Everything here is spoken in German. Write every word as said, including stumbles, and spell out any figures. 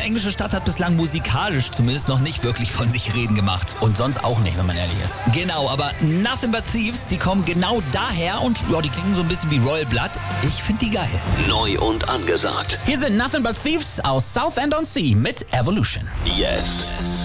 englische Stadt hat bislang musikalisch zumindest noch nicht wirklich von sich reden gemacht. Und sonst auch nicht, wenn man ehrlich ist. Genau, aber Nothing But Thieves, die kommen genau daher und ja, die klingen so ein bisschen wie Royal Blood. Ich finde die geil. Neu und angesagt. Hier sind Nothing But Thieves aus Southend-on-Sea mit Evolution. Jetzt